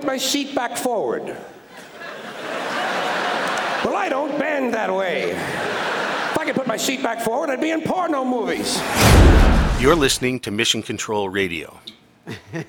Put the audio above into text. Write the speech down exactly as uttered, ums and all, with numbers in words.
my seat back forward. Well, I don't bend that way. If I could put my seat back forward, I'd be in porno movies. You're listening to Mission Control Radio.